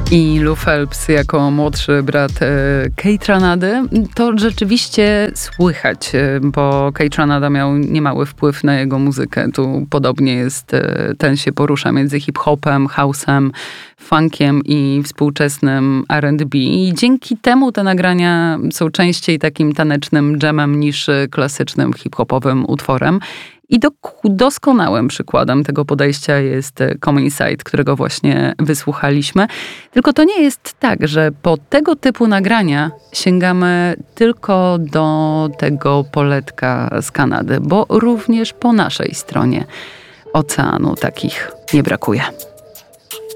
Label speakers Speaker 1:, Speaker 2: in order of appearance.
Speaker 1: I Lou Phelps jako młodszy brat Kate Ranady, to rzeczywiście słychać, bo Kate Ranada miał niemały wpływ na jego muzykę. Tu podobnie jest, ten się porusza między hip-hopem, house'em, funkiem i współczesnym R&B. I dzięki temu te nagrania są częściej takim tanecznym dżemem niż klasycznym hip-hopowym utworem. I doskonałym przykładem tego podejścia jest Come Inside, którego właśnie wysłuchaliśmy. Tylko to nie jest tak, że po tego typu nagrania sięgamy tylko do tego poletka z Kanady, bo również po naszej stronie oceanu takich nie brakuje.